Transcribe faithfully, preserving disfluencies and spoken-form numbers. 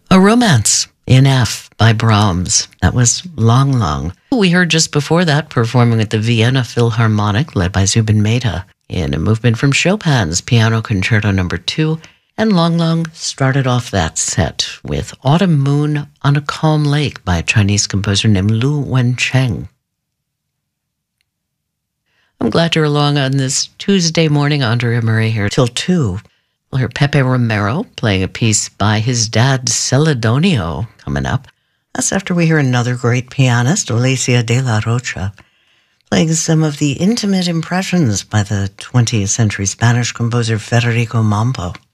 A Romance in F by Brahms. That was Long Long. We heard just before that performing at the Vienna Philharmonic, led by Zubin Mehta, in a movement from Chopin's Piano Concerto Number two. And Long Long started off that set with Autumn Moon on a Calm Lake by a Chinese composer named Lu Wencheng. I'm glad you're along on this Tuesday morning. Andrea Murray here till two. We'll hear Pepe Romero playing a piece by his dad, Celedonio, coming up. That's after we hear another great pianist, Alicia de la Rocha, playing some of the intimate impressions by the twentieth century Spanish composer Federico Mampo.